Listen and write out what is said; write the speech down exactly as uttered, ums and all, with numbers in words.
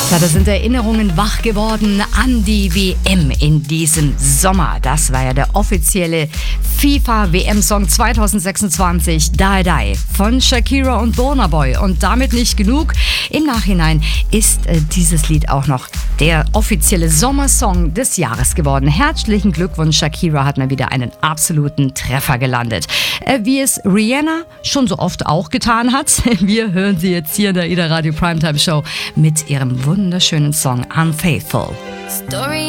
Ja, da sind Erinnerungen wach geworden an die W M in diesem Sommer. Das war ja der offizielle FIFA-W M-Song zwanzig sechsundzwanzig, Die Die, von Shakira und Burna Boy. Und damit nicht genug. Im Nachhinein ist äh, dieses Lied auch noch der offizielle Sommersong des Jahres geworden. Herzlichen Glückwunsch, Shakira hat mal wieder einen absoluten Treffer gelandet. Äh, wie es Rihanna schon so oft auch getan hat. Wir hören sie jetzt hier in der Ida Radio Primetime Show mit ihrem wunderschönen Song Unfaithful. Story